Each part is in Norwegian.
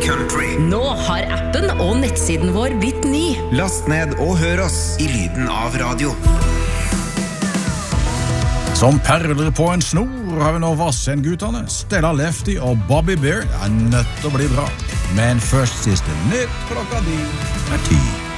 country. Nå har appen og nettsiden vår blitt ny. Last ned og hør oss i lyden av radio. Som perler på en snor har vi nå Vassendgutane, Stella Lefty og Bobby Bear. Det nødt til å bli bra. Men først siste nytt klokka 10.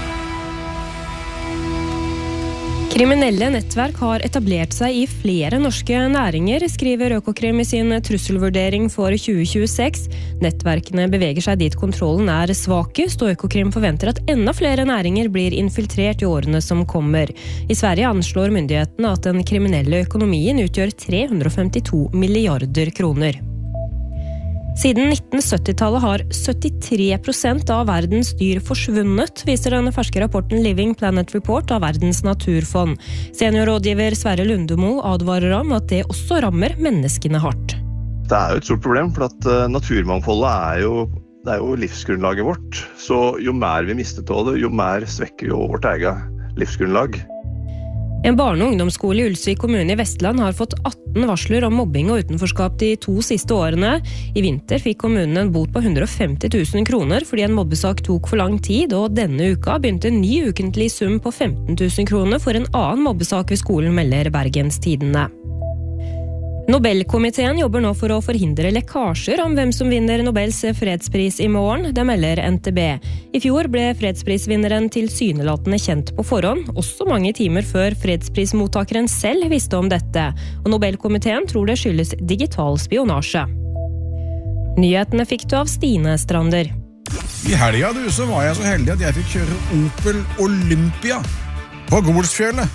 Kriminelle nettverk har etablert seg i flere norske næringer, skriver Økokrim i sin trusselvurdering for 2026. Nettverkene beveger seg dit kontrollen er svakest, og Økokrim forventer at enda flere næringer blir infiltrert i årene som kommer. I Sverige anslår myndighetene at den kriminelle økonomien utgjør 352 milliarder kroner. Siden 1970-tallet har 73% av verdens dyr forsvunnet, viser den ferske rapporten Living Planet Report av Verdens naturfond. Seniorrådgiver Sverre Lundemo advarer om at det også rammer menneskene hardt. Det jo et stort problem, for at naturmangfoldet det jo livsgrunnlaget vårt. Så jo mer vi mister av det, jo mer svekker jo vårt eget livsgrunnlag. En barne- og ungdomsskole i Ulsvik kommune i Vestland har fått 18 varsler om mobbing og utenforskap de 2 siste årene. I vinter fikk kommunen en bot på 150 000 kroner fordi en mobbesak tok for lang tid, og denne uka begynte en ny ukentlig sum på 15 000 kroner for en annen mobbesak ved skolen, melder Bergens Tidende. Nobelkomiteen jobber nå for å forhindre lekkasjer om hvem som vinner Nobels fredspris i morgen, det melder NTB. I fjor ble fredsprisvinneren tilsynelatende kjent på forhånd, også mange timer før fredsprismottakeren selv visste om dette, og Nobelkomiteen tror det skyldes digital spionasje. Nyhetene fikk du av Stine Strander. I helga så var jeg så heldig at jeg fikk kjøre Opel Olympia på Golsfjellet.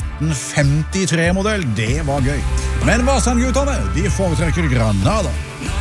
1953-modell, det var gøy. Men Vassendgutane, de foretrekker Granada.